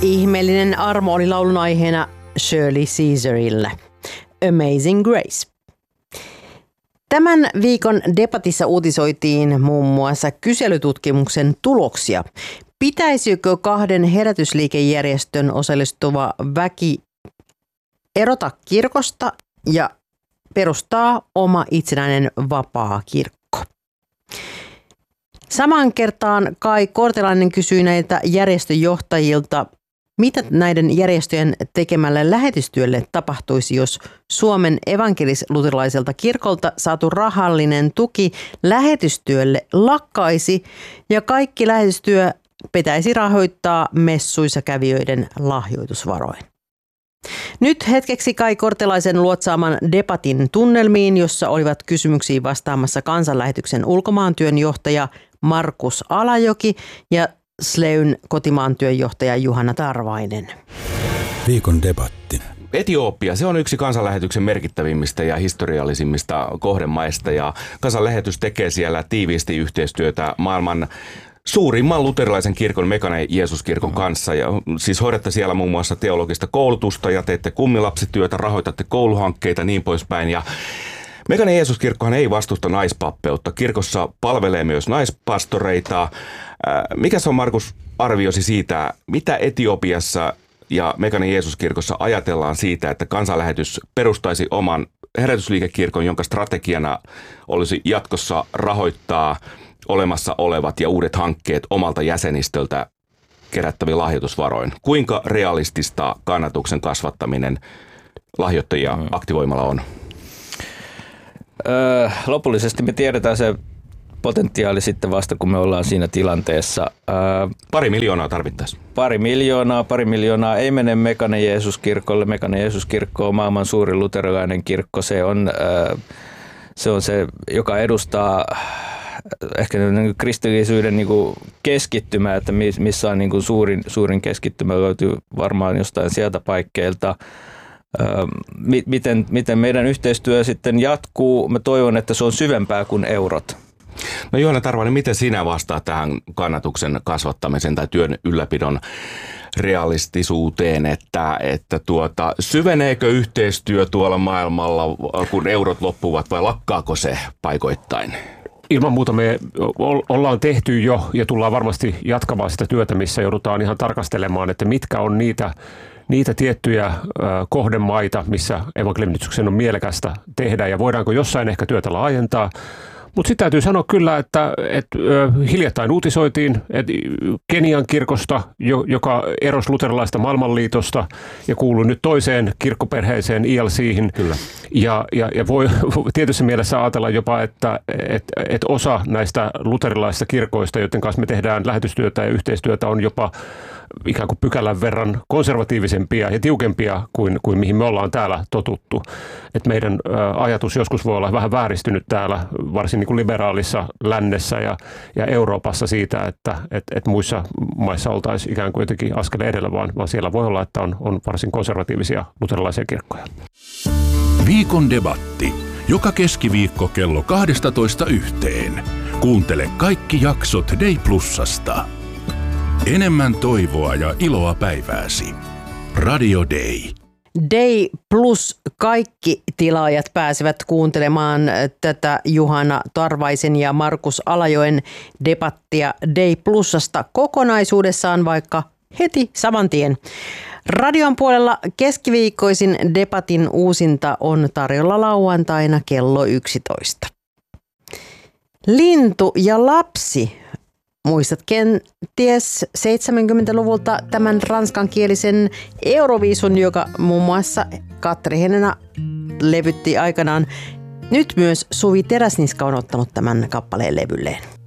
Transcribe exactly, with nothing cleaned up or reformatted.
Ihmeellinen armo oli laulun aiheena Shirley Caesarille. Amazing Grace. Tämän viikon debatissa uutisoitiin muun muassa kyselytutkimuksen tuloksia. Pitäisikö kahden herätysliikejärjestön osallistuva väki erota kirkosta ja perustaa oma itsenäinen vapaa kirkko? Samaan kertaan Kai Kortelainen kysyi näiltä järjestöjohtajilta, mitä näiden järjestöjen tekemälle lähetystyölle tapahtuisi, jos Suomen evankelis-luterilaiselta kirkolta saatu rahallinen tuki lähetystyölle lakkaisi ja kaikki lähetystyö pitäisi rahoittaa messuissa kävijöiden lahjoitusvaroin. Nyt hetkeksi Kai Kortelaisen luotsaaman debatin tunnelmiin, jossa olivat kysymyksiin vastaamassa kansanlähetyksen ulkomaantyön johtaja Markus Alajoki ja Sleyn kotimaan työnjohtaja Juhana Tarvainen. Viikon debatti. Etiopia, se on yksi kansanlähetyksen merkittävimmistä ja historiallisimmista kohdemaista ja kansanlähetys tekee siellä tiiviisti yhteistyötä maailman suurimman luterilaisen kirkon Mekane Jeesuskirkon kanssa. Ja siis hoidatte siellä muun muassa teologista koulutusta ja teette kummilapsityötä, rahoitatte kouluhankkeita niin poispäin. Ja Mekane Jeesuskirkkohan ei vastusta naispappeutta. Kirkossa palvelee myös naispastoreita. Mikä se on, Markus, arviosi siitä, mitä Etiopiassa ja Mekane Jeesuskirkossa ajatellaan siitä, että kansanlähetys perustaisi oman herätysliikekirkon, jonka strategiana olisi jatkossa rahoittaa olemassa olevat ja uudet hankkeet omalta jäsenistöltä kerättäviin lahjoitusvaroin. Kuinka realistista kannatuksen kasvattaminen lahjoittajia aktivoimalla on? Öö, lopullisesti me tiedetään se potentiaali sitten vasta, kun me ollaan siinä tilanteessa. Öö, pari miljoonaa tarvittaisiin. Pari miljoonaa, pari miljoonaa ei mene Mekane Jeesuskirkolle. Mekane Jeesuskirkko on maailman suurin luterilainen kirkko. Se on, öö, se on se, joka edustaa ehkä kristillisyyden niin kuin keskittymä, että missä on niin kuin suurin, suurin keskittymä, löytyy varmaan jostain sieltä paikkeilta. Miten, miten meidän yhteistyö sitten jatkuu? Mä toivon, että se on syvempää kuin eurot. No Juhana Tarvainen, miten sinä vastaat tähän kannatuksen kasvattamisen tai työn ylläpidon realistisuuteen, että, että tuota, syveneekö yhteistyö tuolla maailmalla, kun eurot loppuvat, vai lakkaako se paikoittain? Ilman muuta me ollaan tehty jo ja tullaan varmasti jatkamaan sitä työtä, missä joudutaan ihan tarkastelemaan, että mitkä on niitä niitä tiettyjä kohdemaita, missä evankeliumityksen on mielekästä tehdä ja voidaanko jossain ehkä työtä laajentaa. Mutta sitten täytyy sanoa kyllä, että, että hiljattain uutisoitiin että Kenian kirkosta, joka erosi luterilaista maailmanliitosta ja kuului nyt toiseen kirkkoperheeseen I L C:hin. Kyllä. Ja, ja, ja voi tietyssä mielessä ajatella jopa, että, että, että osa näistä luterilaisista kirkoista, joiden kanssa me tehdään lähetystyötä ja yhteistyötä, on jopa ikään kuin pykälän verran konservatiivisempia ja tiukempia kuin, kuin mihin me ollaan täällä totuttu. Et meidän ä, ajatus joskus voi olla vähän vääristynyt täällä, varsin niin kuin liberaalissa lännessä ja, ja Euroopassa siitä, että et, et muissa maissa oltaisiin ikään kuin jotenkin askeleen edellä, vaan, vaan siellä voi olla, että on, on varsin konservatiivisia luterilaisia kirkkoja. Viikon debatti. Joka keskiviikko kello kaksitoista yhteen. Kuuntele kaikki jaksot Day Plusasta. Enemmän toivoa ja iloa päivääsi. Radio Day. Day Plus, kaikki tilaajat pääsevät kuuntelemaan tätä Juhana Tarvaisen ja Markus Alajoen debattia Day Plusasta kokonaisuudessaan vaikka heti saman tien. Radion puolella keskiviikkoisin debatin uusinta on tarjolla lauantaina kello yksitoista. Lintu ja lapsi. Muistat kenties seitsemänkymmentäluvulta tämän ranskankielisen Euroviisun, joka muun muassa Katri Henena levytti aikanaan. Nyt myös Suvi Teräsniska on ottanut tämän kappaleen levylleen.